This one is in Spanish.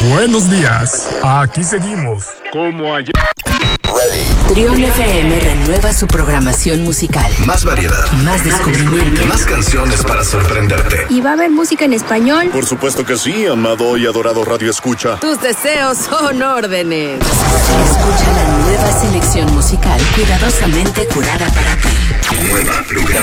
Buenos días. Aquí seguimos. Como ayer. Trión FM renueva su programación musical. Más variedad. Más descubrimiento. Más canciones para sorprenderte. ¿Y va a haber música en español? Por supuesto que sí, amado y adorado Radio Escucha. Tus deseos son órdenes. Escucha la nueva selección musical cuidadosamente curada para ti. Nueva programación.